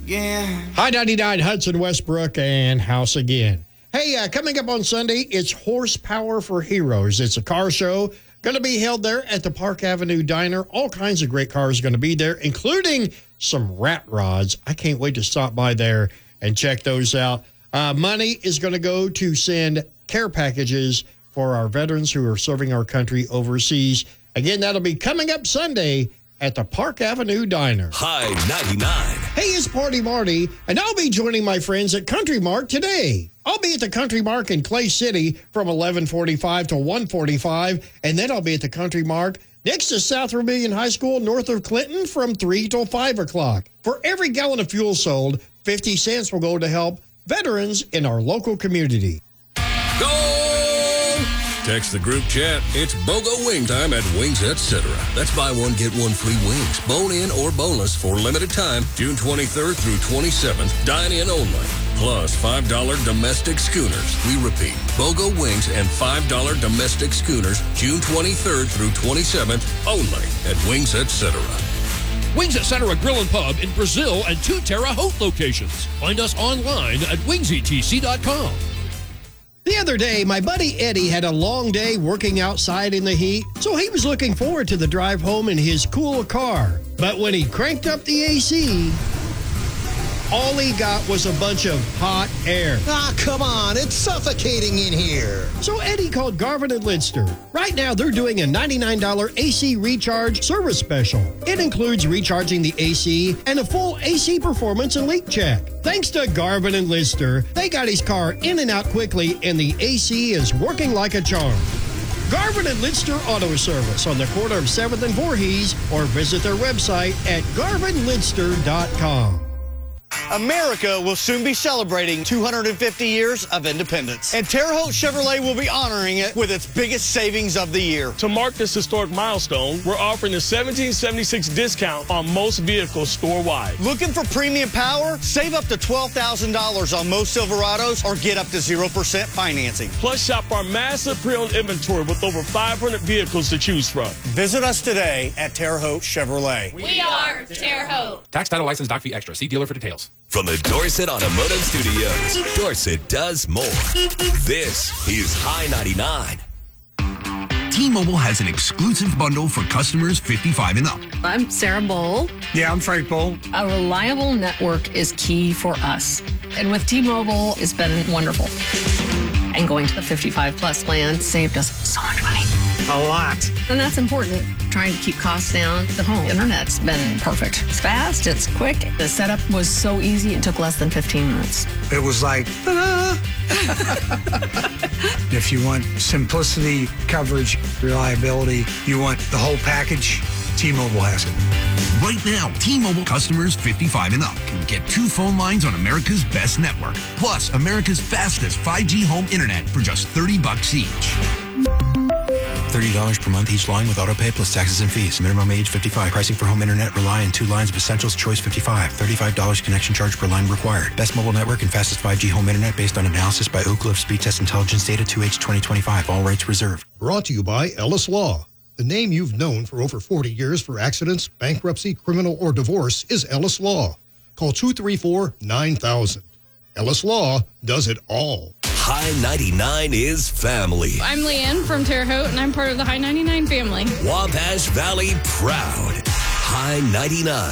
again. High 99, Hudson Westbrook, and House Again. Hey, coming up on Sunday, it's Horsepower for Heroes. It's a car show going to be held there at the Park Avenue Diner. All kinds of great cars going to be there, including some rat rods. I can't wait to stop by there and check those out. Money is going to go to send care packages for our veterans who are serving our country overseas. Again, that'll be coming up Sunday at the Park Avenue Diner. High 99. Hey, it's Party Marty, and I'll be joining my friends at Country Mark today. I'll be at the Country Mark in Clay City from 11:45 to 1:45, and then I'll be at the Country Mark next to South Vermilion High School north of Clinton from 3 till 5 o'clock. For every gallon of fuel sold, 50 cents will go to help veterans in our local community. Go! Text the group chat. It's BOGO wing time at Wings Etc. That's buy one, get one free wings. Bone-in or boneless for limited time, June 23rd through 27th. Dine-in only. Plus $5 domestic schooners. We repeat, BOGO wings and $5 domestic schooners, June 23rd through 27th, only at Wings Etc. Wings Etc. Grill and Pub in Brazil and 2 Terre Haute locations. Find us online at wingsetc.com. The other day, my buddy Eddie had a long day working outside in the heat, so he was looking forward to the drive home in his cool car. But when he cranked up the AC, all he got was a bunch of hot air. Ah, come on. It's suffocating in here. So Eddie called Garvin and Lidster. Right now, they're doing a $99 AC recharge service special. It includes recharging the AC and a full AC performance and leak check. Thanks to Garvin and Lidster, they got his car in and out quickly, and the AC is working like a charm. Garvin and Lidster Auto Service on the corner of 7th and Voorhees, or visit their website at garvinlidster.com. America will soon be celebrating 250 years of independence, and Terre Haute Chevrolet will be honoring it with its biggest savings of the year. To mark this historic milestone, we're offering a 1776 discount on most vehicles store-wide. Looking for premium power? Save up to $12,000 on most Silverados or get up to 0% financing. Plus, shop our massive pre-owned inventory with over 500 vehicles to choose from. Visit us today at Terre Haute Chevrolet. We are Terre Haute. Tax, title, license, doc fee extra. See dealer for details. From the Dorset Automotive Studios, Dorset does more. This is High 99. T-Mobile has an exclusive bundle for customers 55 and up. I'm Sarah Bowl. Yeah, I'm Frank Bowl. A reliable network is key for us. And with T-Mobile, it's been wonderful. And going to the 55 plus plan saved us so much money. A lot. And that's important. Trying to keep costs down. The home internet's been perfect. It's fast, it's quick. The setup was so easy, it took less than 15 minutes. It was like, ta-da! If you want simplicity, coverage, reliability, you want the whole package, T-Mobile has it. Right now, T-Mobile customers 55 and up can get 2 phone lines on America's best network, plus America's fastest 5G home internet for just $30 each. $30 per month each line with autopay plus taxes and fees. Minimum age 55. Pricing for home internet rely on 2 lines of Essentials Choice 55. $35 connection charge per line required. Best mobile network and fastest 5G home internet based on analysis by Oak Cliff Speed Test Intelligence Data 2H 2025. All rights reserved. Brought to you by Ellis Law. The name you've known for over 40 years for accidents, bankruptcy, criminal, or divorce is Ellis Law. Call 234-9000. Ellis Law does it all. High 99 is family. I'm Leanne from Terre Haute, and I'm part of the High 99 family. Wabash Valley proud. High 99.